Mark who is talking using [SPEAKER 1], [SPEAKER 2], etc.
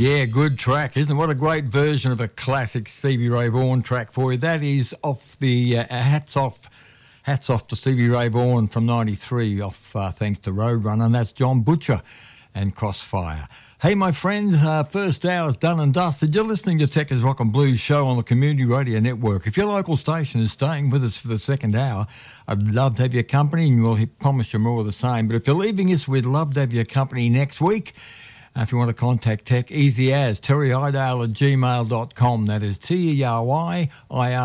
[SPEAKER 1] Yeah, good track, isn't it? What a great version of a classic Stevie Ray Vaughan track for you. That is off the hats off to Stevie Ray Vaughan from 93, thanks to Roadrunner, and that's John Butcher and Crossfire. Hey, my friends, first hour is done and dusted. You're listening to Tech's Rock and Blues show on the Community Radio Network. If your local station is staying with us for the second hour, I'd love to have your company, and we'll promise you more of the same. But if you're leaving us, we'd love to have your company next week. If you want to contact Tech, easy as terryidale@gmail.com. That is TERYIR